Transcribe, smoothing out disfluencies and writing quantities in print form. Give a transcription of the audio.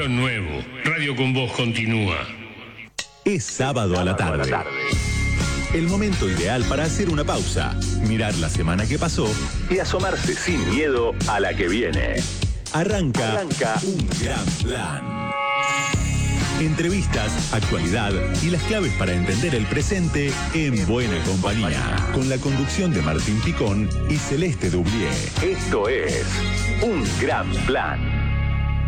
lo nuevo. Radio con Vos continúa. Es sábado a la tarde. El momento ideal para hacer una pausa, mirar la semana que pasó y asomarse sin miedo a la que viene. Arranca un gran plan. Entrevistas, actualidad y las claves para entender el presente en buena compañía. Con la conducción de Martín Picón y Celeste Dublier. Esto es Un Gran Plan.